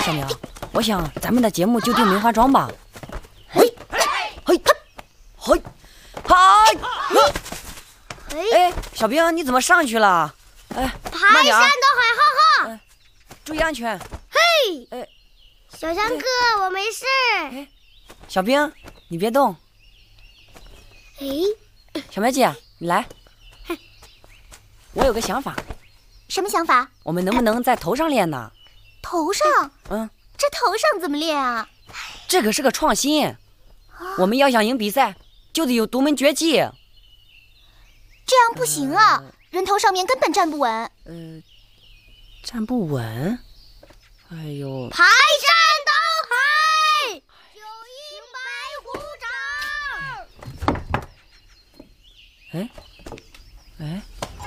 小明，我想咱们的节目就定梅花桩吧。嘿，嘿，嘿，嗨！哎，小兵，你怎么上去了？哎，慢点。 爬山的海浩浩， 注意安全。 嘿， 哎， 小强哥，我没事。 哎，小兵，你别动。 哎， 小梅姐，你来。我有个想法。 什么想法？ 我们能不能在头上练呢？ 头上？这头上怎么练啊？ 这可是个创新。我们要想赢比赛，就得有独门绝技。 这样不行啊，人头上面根本站不稳。 站不稳？哎呦！ 排山倒海，九阴白虎掌。 哎，哎。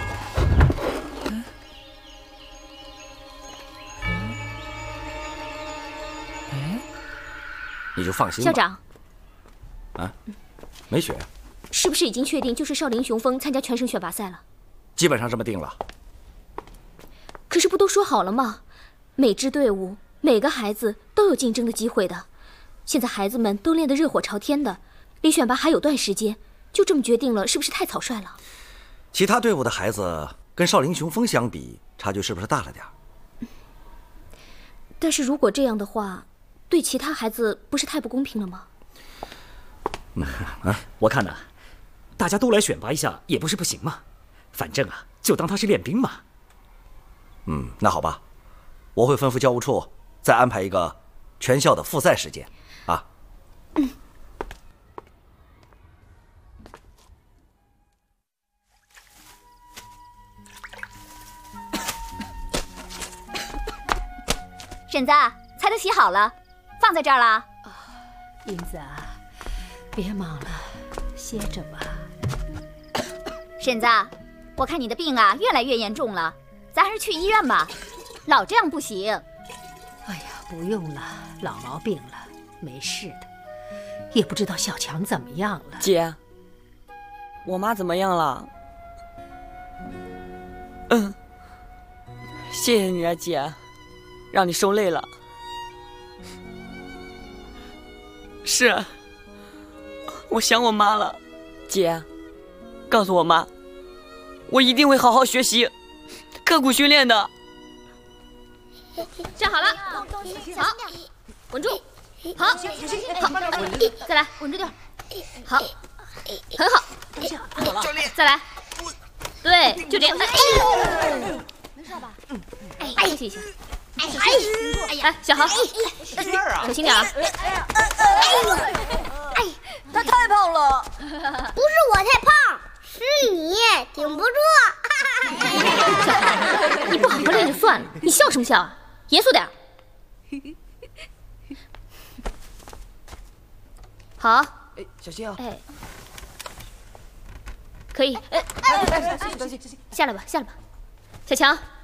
你就放心吧。 校长， 啊，梅雪， 是不是已经确定就是少林雄风参加全省选拔赛了？ 基本上这么定了。 可是不都说好了吗？每支队伍、每个孩子都有竞争的机会的。现在孩子们都练得热火朝天的，离选拔还有段时间，就这么决定了，是不是太草率了？ 其他队伍的孩子跟少林雄风相比，差距是不是大了点？ 但是如果这样的话，对其他孩子不是太不公平了吗？ 我看呢，大家都来选拔一下也不是不行嘛。反正啊，就当他是练兵嘛。 那好吧，我会吩咐教务处再安排一个全校的复赛时间啊。 婶子，菜都洗好了，放在这儿了。 英子啊，别忙了，歇着吧。 婶子，我看你的病啊越来越严重了，咱还是去医院吧，老这样不行。 哎呀，不用了，老毛病了，没事的。也不知道小强怎么样了。 姐，我妈怎么样了？谢谢你啊，姐，让你受累了。是，我想我妈了。姐，告诉我妈，我一定会好好学习，刻苦训练的。 站好了，好，稳住，好，好，再来，稳住点，好，很好，再来，对，就这样，没事吧？休息一下。来，小豪，小心点啊！ 他太胖了，不是我太胖，是你顶不住。 小豪，你不好好练就算了，你笑什么笑啊？严肃点。好， 小心啊！ 可以，下来吧，下来吧。小强，